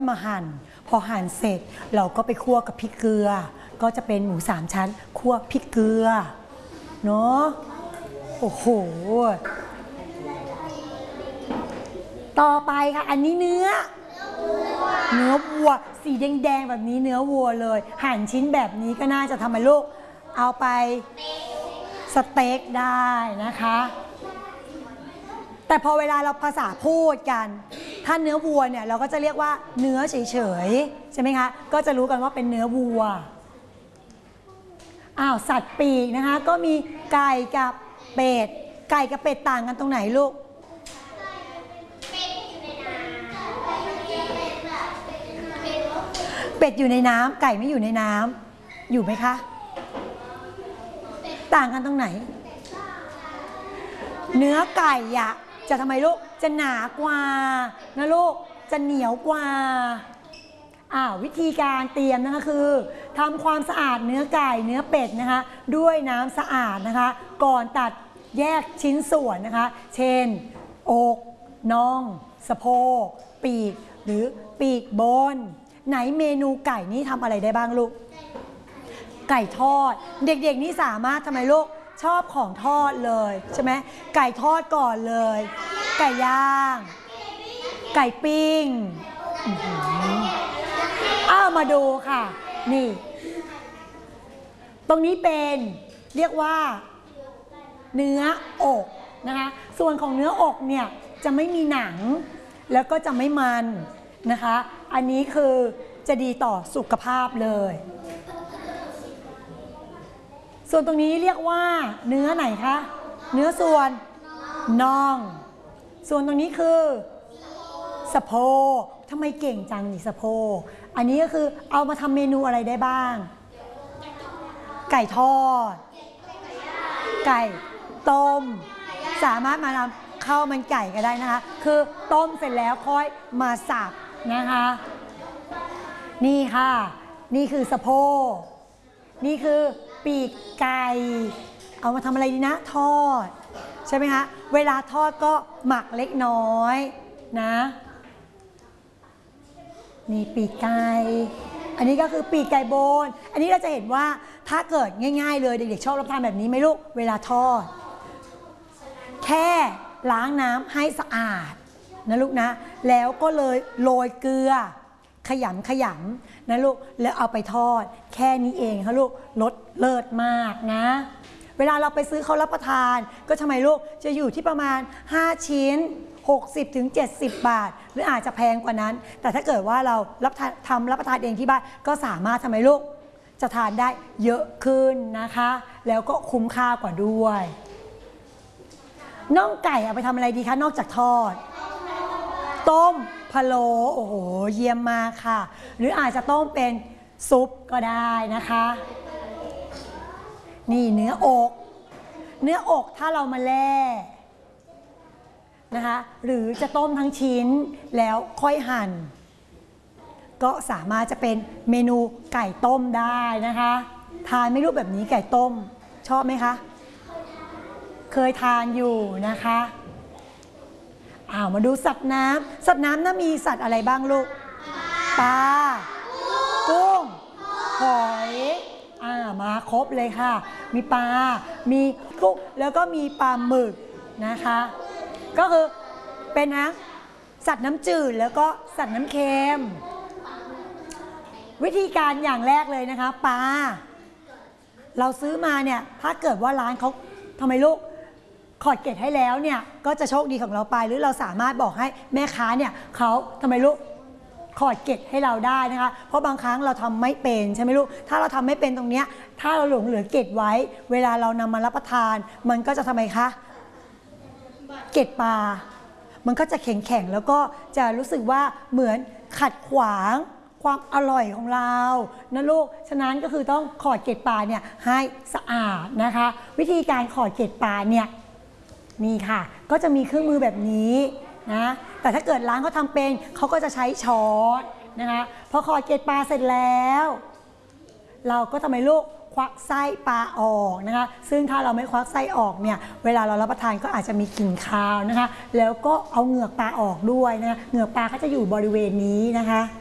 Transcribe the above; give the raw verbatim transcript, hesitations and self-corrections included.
มาหั่นพอหั่นเสร็จเราก็ไปคั่วกับพริกเกลือก็จะเป็นหมูสามชั้นคั่วพริกเกลือเนาะโอ้โหต่อไปค่ะอันนี้เนื้อเนื้อวัวสีแดงๆแบบนี้เนื้อวัวเลยหั่นชิ้นแบบนี้ก็น่าจะทำให้ลูกเอาไปสเต็กได้นะคะแต่พอเวลาเราภาษาพูดกันถ้าเนื้อวัวเนี่ยเราก็จะเรียกว่าเนื้อเฉยๆใช่ไหมคะก็จะรู้กันว่าเป็นเนื้อวัวอ้าวสัตว์ปีกนะคะก็มีไก่กับเป็ดไก่กับเป็ดต่างกันตรงไหนลูกเป็ดอยู่ในน้ำไก่ไม่อยู่ในน้ำอยู่ไหมคะต่างกันตรงไหนเนื้อไก่อะจะทำไมลูกจะหนากว่านะลูกจะเหนียวกว่าอ่าวิธีการเตรียมนะคะคือทำความสะอาดเนื้อไก่เนื้อเป็ดนะคะด้วยน้ำสะอาดนะคะก่อนตัดแยกชิ้นส่วนนะคะเช่นอกน่องสะโพกปีกหรือปีกบนไหนเมนูไก่นี่ทำอะไรได้บ้างลูกไก่ทอดเด็กๆนี่สามารถทำไมลูกชอบของทอดเลยใช่ไหมไก่ทอดก่อนเลยไก่ย่างไก่ปิ้งอ้าวมาดูค่ะนี่ตรงนี้เป็นเรียกว่าเนื้ออกนะคะส่วนของเนื้ออกเนี่ยจะไม่มีหนังแล้วก็จะไม่มันนะคะอันนี้คือจะดีต่อสุขภาพเลยส่วนตรงนี้เรียกว่าเนื้อไหนคะเนื้อส่วนน่องส่วนตรงนี้คือสะโพกทำไมเก่งจังนี่สะโพกอันนี้ก็คือเอามาทำเมนูอะไรได้บ้างไก่ทอดไก่ต้มสามารถมาทำข้าวมันไก่ก็ได้นะคะคือต้มเสร็จแล้วค่อยมาสับนะคะนี่ค่ะนี่คือสะโพกนี่คือปีกไก่เอามาทำอะไรดีนะทอดใช่ไหมคะเวลาทอดก็หมักเล็กน้อยนะนี่ปีกไก่อันนี้ก็คือปีกไก่โบนอันนี้เราจะเห็นว่าถ้าเกิดง่ายๆเลยเด็กๆชอบรับประทานแบบนี้ไหมลูกเวลาทอดแค่ล้างน้ำให้สะอาดนะลูกนะแล้วก็เลยโรยเกลือขยำขยำนะลูกแล้วเอาไปทอดแค่นี้เองค่ะลูกรสเลิศมากนะเวลาเราไปซื้อเขารับประทานก็ทำไมลูกจะอยู่ที่ประมาณห้าชิ้นหกสิบถึงเจ็ดสิบบาทหรืออาจจะแพงกว่านั้นแต่ถ้าเกิดว่าเรารับทำรับประทานเองที่บ้านก็สามารถทำให้ลูกจะทานได้เยอะขึ้นนะคะแล้วก็คุ้มค่ากว่าด้วยน่องไก่เอาไปทำอะไรดีคะนอกจากทอดต้มพะโล้โอ้โหเยี่ยมมากค่ะหรืออาจจะต้มเป็นซุปก็ได้นะคะนี่เนื้ออกเนื้ออกถ้าเรามาแล่นะคะหรือจะต้มทั้งชิ้นแล้วค่อยหั่นก็สามารถจะเป็นเมนูไก่ต้มได้นะคะทานไม่รู้แบบนี้ไก่ต้มชอบไหมคะเคยทานอยู่นะคะอ้าวมาดูสัตว์น้ำสัตว์น้ำน่ามีสัตว์อะไรบ้างลูกปลากุ้งหอยอ่ามาครบเลยค่ะมีปลามีกุ้งแล้วก็มีปลาหมึกนะคะก็คือเป็นนะสัตว์น้ำจืดแล้วก็สัตว์น้ำเค็มวิธีการอย่างแรกเลยนะคะปลาเราซื้อมาเนี่ยถ้าเกิดว่าร้านเขาทำไมลูกขอดเกล็ดให้แล้วเนี่ยก็จะโชคดีของเราไปหรือเราสามารถบอกให้แม่ค้าเนี่ยเขาทำไมลูกขอดเกล็ดให้เราได้นะคะเพราะบางครั้งเราทำไม่เป็นใช่ไหมลูกถ้าเราทำไม่เป็นตรงเนี้ยถ้าเราหลงเหลือเกล็ดไว้เวลาเรานำมารับประทานมันก็จะทำไมคะเกล็ดปลามันก็จะแข็งๆแล้วก็จะรู้สึกว่าเหมือนขัดขวางความอร่อยของเรานะลูกฉะนั้นก็คือต้องขอดเกล็ดปลาเนี่ยให้สะอาดนะคะวิธีการขอดเกล็ดปลาเนี่ยนี่ค่ะก็จะมีเครื่องมือแบบนี้นะแต่ถ้าเกิดร้านเขาทำเป็นเขาก็จะใช้ช้อนนะคะพอขอดเกล็ดปลาเสร็จแล้วเราก็ทำให้ลูกควักไส้ปลาออกนะคะซึ่งถ้าเราไม่ควักไส้ออกเนี่ยเวลาเรารับประทานก็อาจจะมีกลิ่นคาวนะคะแล้วก็เอาเหงือกปลาออกด้วยนะคะเหงือกปลาก็จะอยู่บริเวณนี้นะคะ